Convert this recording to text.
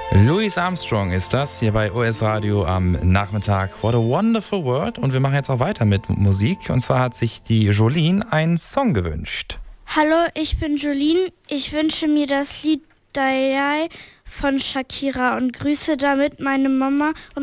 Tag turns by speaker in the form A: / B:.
A: Louis Armstrong ist das, hier bei OS Radio am Nachmittag. What a Wonderful World. Und wir machen jetzt auch weiter mit Musik. Und zwar hat sich die Jolene einen Song gewünscht.
B: Hallo, ich bin Jolene. Ich wünsche mir das Lied Die von Shakira und grüße damit meine Mama und